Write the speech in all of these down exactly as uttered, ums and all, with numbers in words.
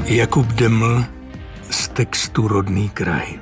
Jakub Deml z textu Rodný kraj.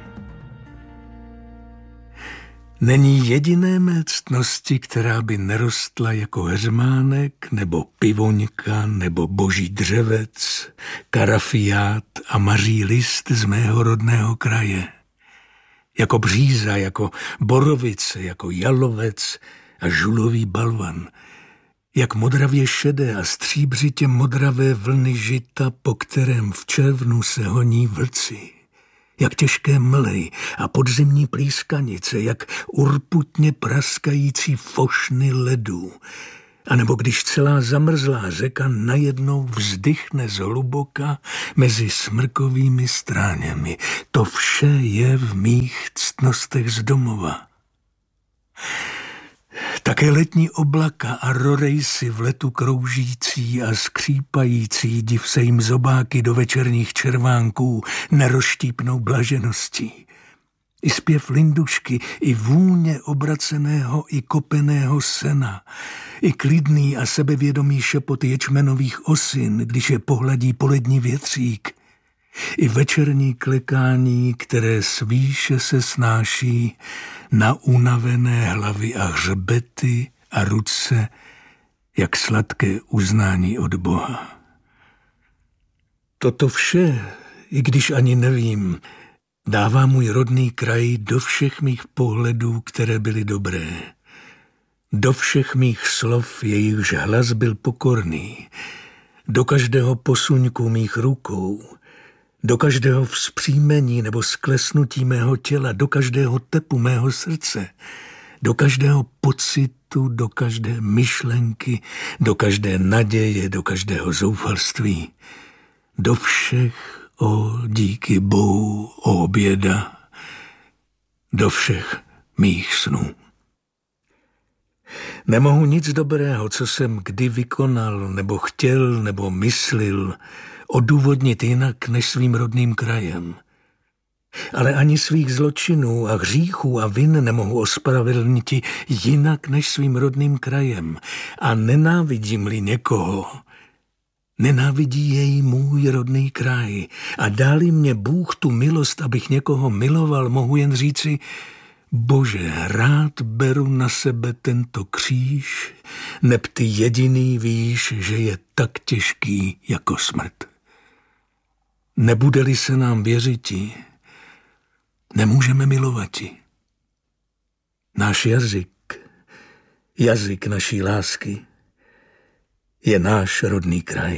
Není jediné mé ctnosti, která by nerostla jako heřmánek, nebo pivoňka, nebo boží dřevec, karafiát a maří list z mého rodného kraje. Jako bříza, jako borovice, jako jalovec a žulový balvan. Jak modravě šedé a stříbřitě modravé vlny žita, po kterém v červnu se honí vlci. Jak těžké mlhy a podzimní plískanice, jak urputně praskající fošny ledů. A nebo když celá zamrzlá řeka najednou vzdychne zhluboka mezi smrkovými stráněmi. To vše je v mých ctnostech z domova. Také letní oblaka a rorejsy v letu kroužící a skřípající, div se jim zobáky do večerních červánků, nerozštípnou blažeností. I zpěv lindušky, i vůně obraceného i kopeného sena, i klidný a sebevědomý šepot ječmenových osin, když je pohladí polední větřík, i večerní klekání, které svíše se snáší na unavené hlavy a hřbety a ruce, jak sladké uznání od Boha. Toto vše, i když ani nevím, dává můj rodný kraj do všech mých pohledů, které byly dobré. Do všech mých slov, jejichž hlas byl pokorný. Do každého posuňku mých rukou. Do každého vzpřímení nebo sklesnutí mého těla, do každého tepu mého srdce, do každého pocitu, do každé myšlenky, do každé naděje, do každého zoufalství, do všech, o díky Bohu, o běda, do všech mých snů. Nemohu nic dobrého, co jsem kdy vykonal, nebo chtěl, nebo myslil, odůvodnit jinak než svým rodným krajem. Ale ani svých zločinů a hříchů a vin nemohu ospravedlniti jinak než svým rodným krajem. A nenávidím-li někoho, nenávidí jej můj rodný kraj. A dá-li mě Bůh tu milost, abych někoho miloval, mohu jen říci: Bože, rád beru na sebe tento kříž, neb ty jediný víš, že je tak těžký jako smrt. Nebude-li se nám věřiti, nemůžeme milovati. Náš jazyk, jazyk naší lásky, je náš rodný kraj.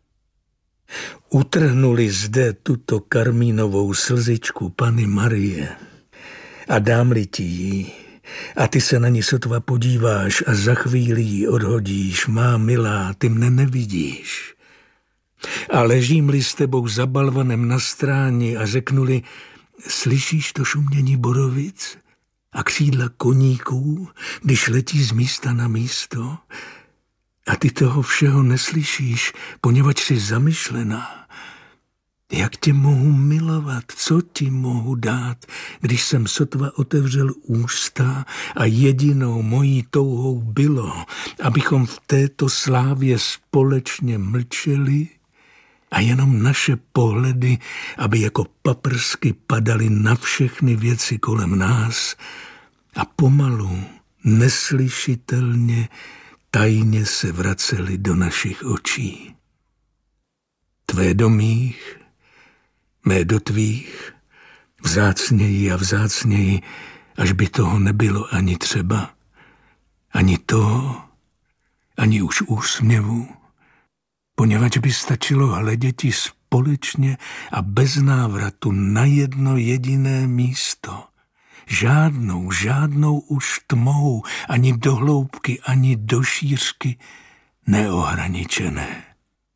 Utrhnuli zde tuto karmínovou slzičku Panny Marie a dám-li ti ji, a ty se na ní sotva podíváš a za chvíli ji odhodíš, má milá, ty mne nevidíš. A ležím-li s tebou za balvanem na stráni a řeknu-li: slyšíš to šumění borovic a křídla koníků, když letí z místa na místo? A ty toho všeho neslyšíš, poněvadž jsi zamyšlená. Jak tě mohu milovat, co ti mohu dát, když jsem sotva otevřel ústa a jedinou mojí touhou bylo, abychom v této slávě společně mlčeli a jenom naše pohledy, aby jako paprsky padaly na všechny věci kolem nás a pomalu, neslyšitelně, tajně se vracely do našich očí. Tvé do mých, mé do tvých, vzácněji a vzácněji, až by toho nebylo ani třeba, ani toho, ani už úsměvu, poněvadž by stačilo hleděti společně a bez návratu na jedno jediné místo. Žádnou, žádnou už tmou, ani do hloubky, ani do šířky neohraničené.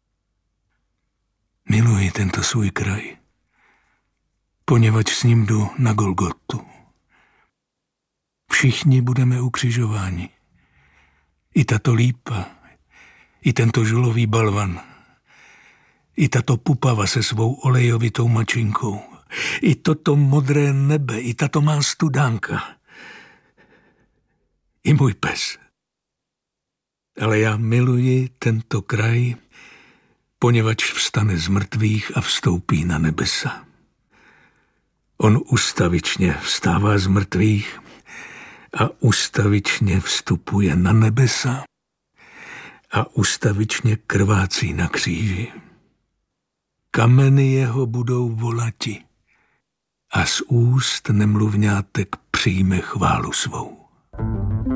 Miluji tento svůj kraj, poněvadž s ním jdu na Golgotu. Všichni budeme ukřižováni. I tato lípa, i tento žulový balvan, i tato pupava se svou olejovitou mačinkou, i toto modré nebe, i tato má studánka, i můj pes. Ale já miluji tento kraj, poněvadž vstane z mrtvých a vstoupí na nebesa. On ustavičně vstává z mrtvých a ustavičně vstupuje na nebesa a ustavičně krvácí na kříži. Kameny jeho budou volati a z úst nemluvňátek přijme chválu svou.